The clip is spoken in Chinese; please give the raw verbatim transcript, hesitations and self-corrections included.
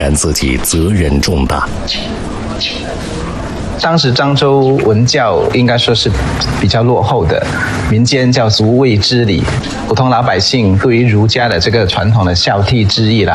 然自己责任重大。 当时漳州文教应该说是比较落后的，民间叫族位之礼，普通老百姓对于儒家的这个传统的孝悌之义啦，